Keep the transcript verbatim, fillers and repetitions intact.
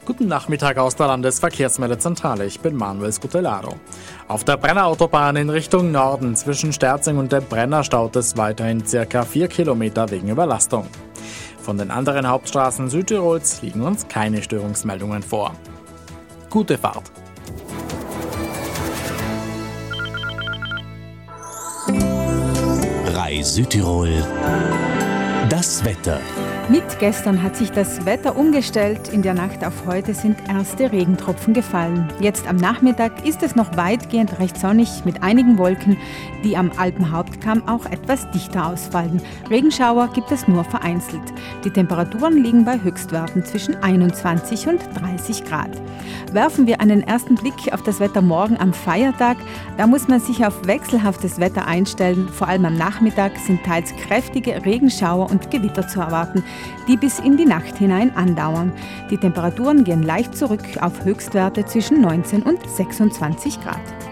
Guten Nachmittag aus der Landesverkehrsmeldezentrale, ich bin Manuel Scutelaro. Auf der Brennerautobahn in Richtung Norden zwischen Sterzing und dem Brenner staut es weiterhin circa vier Kilometer wegen Überlastung. Von den anderen Hauptstraßen Südtirols liegen uns keine Störungsmeldungen vor. Gute Fahrt! Rai Südtirol. Das Wetter. Mit gestern hat sich das Wetter umgestellt. In der Nacht auf heute sind erste Regentropfen gefallen. Jetzt am Nachmittag ist es noch weitgehend recht sonnig mit einigen Wolken, die am Alpenhauptkamm auch etwas dichter ausfallen. Regenschauer gibt es nur vereinzelt. Die Temperaturen liegen bei Höchstwerten zwischen einundzwanzig und dreißig Grad. Werfen wir einen ersten Blick auf das Wetter morgen am Feiertag. Da muss man sich auf wechselhaftes Wetter einstellen. Vor allem am Nachmittag sind teils kräftige Regenschauer und Gewitter zu erwarten, die bis in die Nacht hinein andauern. Die Temperaturen gehen leicht zurück auf Höchstwerte zwischen neunzehn und sechsundzwanzig Grad.